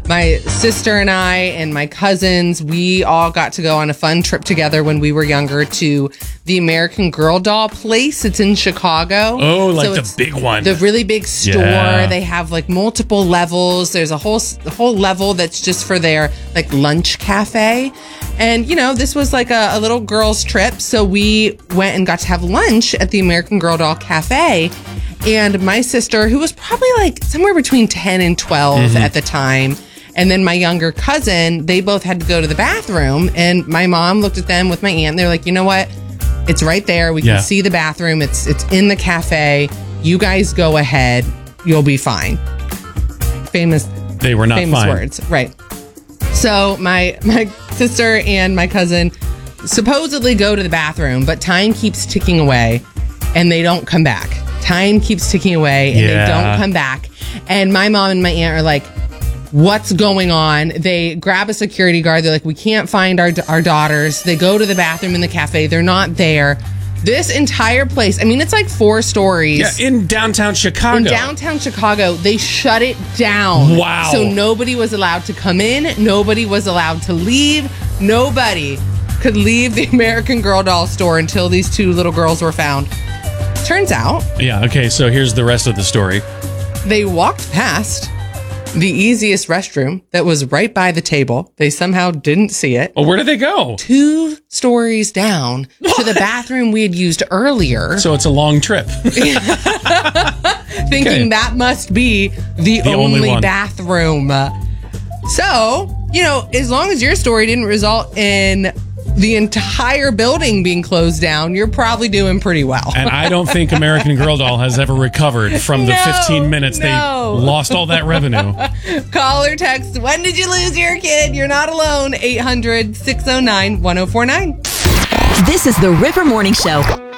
My sister and I and my cousins, we all got to go on a fun trip together when we were younger to the American Girl doll place. It's in Chicago. Oh, like so the big one. The really big store. Yeah. They have like multiple levels. There's a whole level that's just for their like lunch cafe. And, you know, this was like a little girl's trip. So we went and got to have lunch at the American Girl doll cafe. And my sister, who was probably like somewhere between 10 and 12 at the time, and then my younger cousin, they both had to go to the bathroom. And my mom looked at them with my aunt. They're like, you know what? It's right there. We can see the bathroom. It's in the cafe. You guys go ahead. You'll be fine. They were not famous fine. Words. Right. So my sister and my cousin supposedly go to the bathroom, but time keeps ticking away and they don't come back. Time keeps ticking away and they don't come back. And my mom and my aunt are like, what's going on? They grab a security guard. They're like, we can't find our daughters. They go to the bathroom in the cafe. They're not there. This entire place, I mean, it's like 4 stories. Yeah, in downtown Chicago. In downtown Chicago, they shut it down. Wow. So nobody was allowed to come in. Nobody was allowed to leave. Nobody could leave the American Girl doll store until these 2 little girls were found. Turns out. Yeah, okay, so here's the rest of the story. They walked past the easiest restroom that was right by the table. They somehow didn't see it. Oh, where did they go? 2 stories down to the bathroom we had used earlier. So it's a long trip. Thinking that must be the only bathroom. So, you know, as long as your story didn't result in the entire building being closed down, you're probably doing pretty well. And I don't think American Girl doll has ever recovered from the 15 minutes they lost all that revenue. Call or text, when did you lose your kid? You're not alone. 800-609-1049. This is the River Morning Show.